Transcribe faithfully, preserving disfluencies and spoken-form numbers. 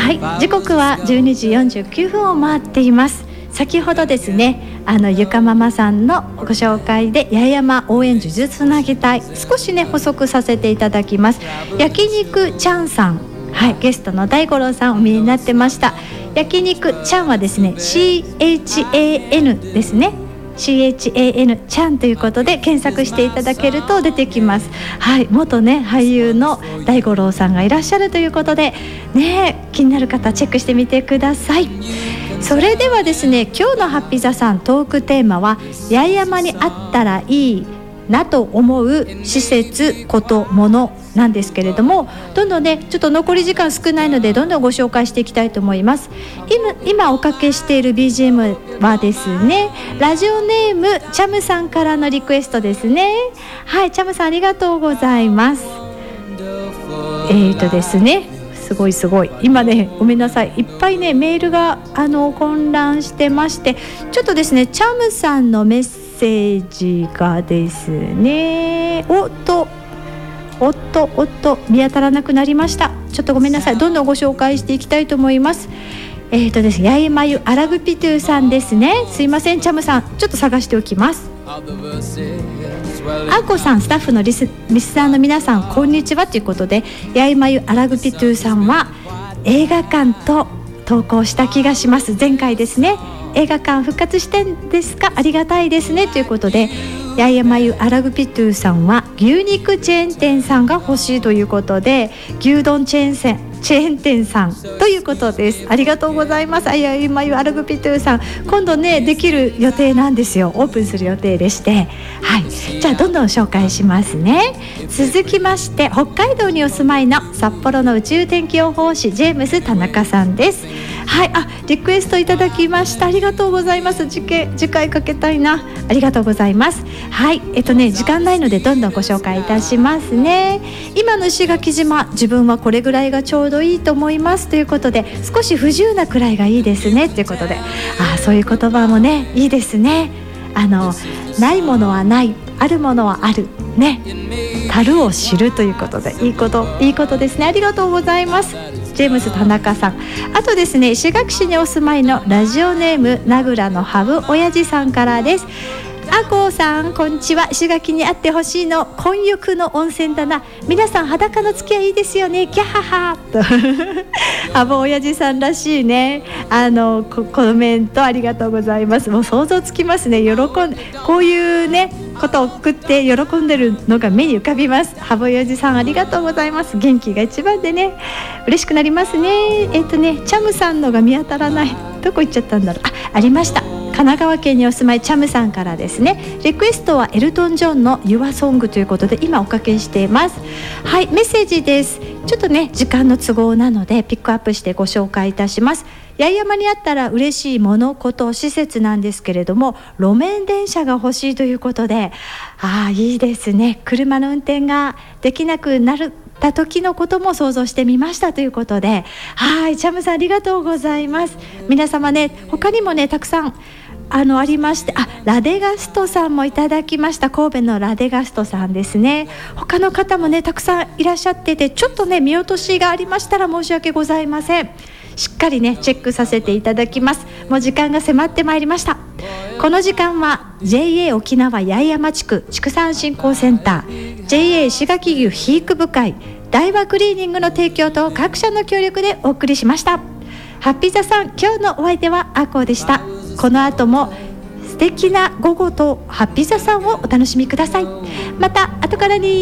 はい、時刻はじゅうにじよんじゅうきゅうふんを回っています。先ほどですね、あのゆかママさんのご紹介で八重山応援呪術つなぎ隊、少しね補足させていただきます。焼肉ちゃんさん、はい、ゲストの大五郎さんお見えになってました。焼肉ちゃんはですね シーエイチエーエヌ ですね、 シーエイチエーエヌ ちゃんということで検索していただけると出てきます。はい、元ね俳優の大五郎さんがいらっしゃるということでね、気になる方チェックしてみてください。それではですね、今日のハッピーザさんトークテーマは八重山にあったらいいなと思う施設、こと、ものなんですけれども、どんどんねちょっと残り時間少ないのでどんどんご紹介していきたいと思います。今, 今おかけしている ビージーエム はですね、ラジオネームチャムさんからのリクエストですね。はい、チャムさんありがとうございます。えーとですねすごいすごい今ね、ごめんなさい、いっぱいねメールがあの混乱してまして、ちょっとですねチャムさんのメッセージがですね、おっとおっとおっと見当たらなくなりました。ちょっとごめんなさい、どんどんご紹介していきたいと思います。えーとですね、八重まゆアラブピトゥさんですね。すいませんチャムさん、ちょっと探しておきます。あこさん、スタッフのリス、リスナーの皆さんこんにちはということで、八重まゆアラブピトゥさんは映画館と投稿した気がします。前回ですね、映画館復活してんですか、ありがたいですねということで、八重まゆアラブピトゥさんは牛肉チェーン店さんが欲しいということで、牛丼チェーン店チェーン店さんということです。ありがとうございます。八重まゆアラブピトゥさん、今度ねできる予定なんですよ。オープンする予定でして、はい、じゃあどんどん紹介しますね。続きまして北海道にお住まいの札幌の宇宙天気予報士ジェームス田中さんです。はい、あ、リクエストいただきました。ありがとうございます。次回、次回かけたいな。ありがとうございます。はい、えっとね時間ないのでどんどんご紹介いたしますね。今の石垣島、自分はこれぐらいがちょうどいいと思いますということで、少し不自由なくらいがいいですねということで、あ、そういう言葉もねいいですね。あのないものはない、あるものはあるね、樽を知るということで、いいこといいことですね。ありがとうございます、ジェームス田中さん。あとですね、石垣市にお住まいのラジオネーム名倉のハブ親父さんからです。あこうさん、こんにちは。石垣にあってほしいの混浴の温泉だな。皆さん裸の付き合いいいですよね、ギャハハとハブ親父さんらしいね、あのコメントありがとうございます。もう想像つきますね。喜んこういうねことを送って喜んでるのが目に浮かびます。ハブ親父さんありがとうございます。元気が一番でね嬉しくなりますね。えっとねチャムさんのが見当たらない、どこ行っちゃったんだろう。あ、ありました。神奈川県にお住まいチャムさんからですね、リクエストはエルトン・ジョンの Your Song ということで今おかけしています。はい、メッセージです。ちょっとね時間の都合なのでピックアップしてご紹介いたします。八重山にあったら嬉しいもの、こと、施設なんですけれども、路面電車が欲しいということで、ああいいですね、車の運転ができなくなるた時のことも想像してみましたということで、はい、チャムさんありがとうございます。皆様ね、他にもねたくさんあのありまして、あ、ラデガストさんもいただきました。神戸のラデガストさんですね。他の方もねたくさんいらっしゃってて、ちょっとね見落としがありましたら申し訳ございません。しっかりねチェックさせていただきます。もう時間が迫ってまいりました。この時間は ジェイエー 沖縄八重山地区畜産振興センター、 ジェイエー 石垣牛肥育部会、大和クリーニングの提供と各社の協力でお送りしました。ハッピーザさん、今日のお相手はあこうでした。この後も素敵な午後とハッピーザさんをお楽しみください。また後からに